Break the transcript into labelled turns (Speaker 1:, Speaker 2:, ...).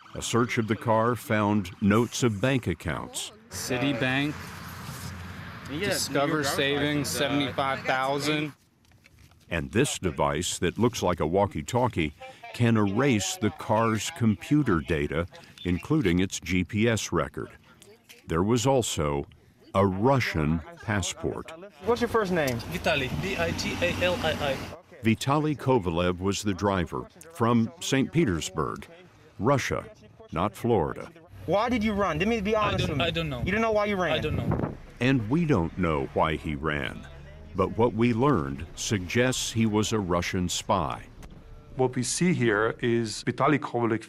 Speaker 1: A search of the car found notes of bank accounts.
Speaker 2: Citibank, Discover Savings, 75,000.
Speaker 1: And this device that looks like a walkie-talkie can erase the car's computer data, including its GPS record. There was also a Russian passport.
Speaker 3: What's your first name?
Speaker 4: Vitaly, V-I-T-A-L-I-I.
Speaker 1: Vitaly Kovalev was the driver from St. Petersburg, Russia, not Florida.
Speaker 3: Why did you run? Let me be honest with me.
Speaker 4: I don't know.
Speaker 3: You don't know why you ran?
Speaker 4: I don't know.
Speaker 1: And we don't know why he ran, but what we learned suggests he was a Russian spy.
Speaker 5: What we see here is Vitaly Kovalev